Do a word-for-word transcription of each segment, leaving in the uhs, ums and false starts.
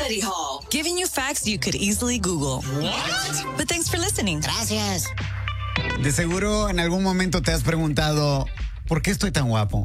Study Hall, giving you facts you could easily Google. What? But thanks for listening. Gracias. De seguro en algún momento te has preguntado, ¿por qué estoy tan guapo?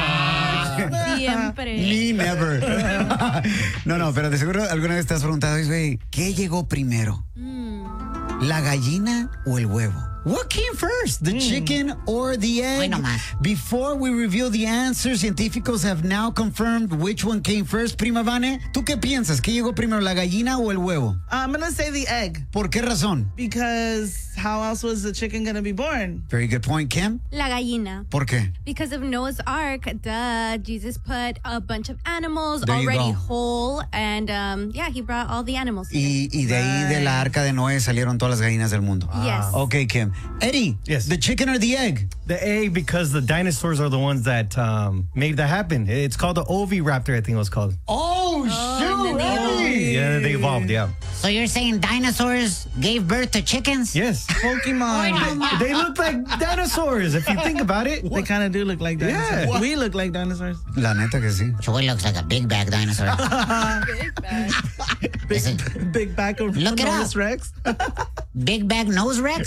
Ah. Siempre. Me never. No, no, pero de seguro alguna vez te has preguntado, güey, ¿qué llegó primero? Mm. ¿La gallina o el huevo? What came first, the mm. chicken or the egg? Bueno, más. Before we reveal the answer, científicos have now confirmed which one came first. Prima Vane, ¿tú qué piensas? ¿Qué llegó primero, la gallina o el huevo? I'm going to say the egg. ¿Por qué razón? Because how else was the chicken going to be born? Very good point, Kim. La gallina. ¿Por qué? Because of Noah's Ark, duh, Jesus put a bunch of animals There you already go. whole, and um, yeah, he brought all the animals. Y, y de ahí de la arca de Noé salieron todas las gallinas del mundo. Yes. Okay, Kim. Eddie, Yes. the chicken or the egg? The egg, because the dinosaurs are the ones that um, made that happen. It's called the oviraptor, I think it was called. Oh, shoot, Eddie. Yeah, they evolved, yeah. So you're saying dinosaurs gave birth to chickens? Yes. Pokemon. They look like dinosaurs, if you think about it. They kind of do look like dinosaurs. Yeah. We look like dinosaurs. La neta que sí. Choy looks like a big bag dinosaur. Big bag. Is it Big back of Look it Nose up. Rex. big bag nose Rex?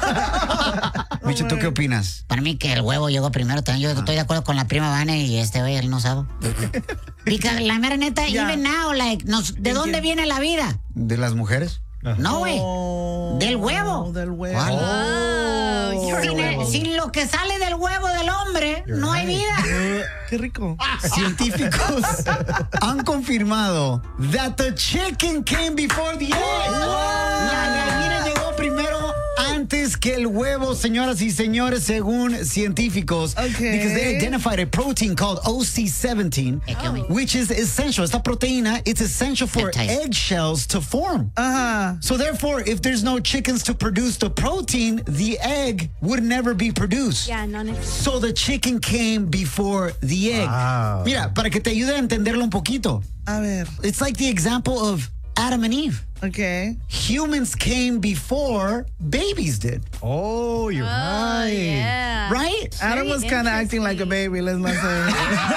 Micho, ¿tú qué opinas? Para mí que el huevo llegó primero. También yo estoy de acuerdo con la prima Vane y este güey, él no sabe. Because la mera neta, Yeah. even now, like, nos, ¿de dónde viene la vida? ¿De las mujeres? No, güey. Oh, Del huevo. Del huevo. ¿Cuál? Oh, you're Sin, el- sin lo que sale del huevo del hombre, no hay vida. Qué rico. Científicos han confirmado that the chicken came before the egg. La gallina llegó primero antes que el huevo, señoras y señores, según científicos. Okay. Because they identified a protein called O C seventeen, Oh. which is essential. Esta proteína, it's essential for Peptide. eggshells to form. Uh-huh. So therefore, if there's no chickens to produce the protein, the egg would never be produced. Yeah, none of So the chicken came before the egg. Wow. Mira, para que te ayude a entenderlo un poquito. A ver. It's like the example of Adam and Eve. Okay. Humans came before babies did, Oh, you're Oh, right. yeah. right? Adam Very was kind of acting like a baby, let's not say.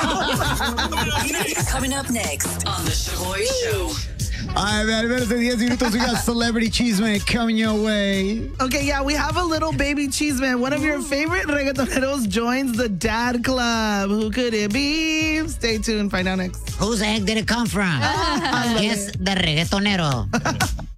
Coming up next on The Shaboy Show. A ver, menos de diez minutos, we got Celebrity Chisme coming your way. Okay, yeah, we have a little baby cheese man. One of your favorite reggaetoneros joins the dad club. Who could it be? Stay tuned. Find out next. Whose egg did it come from? Yes, the reggaetonero.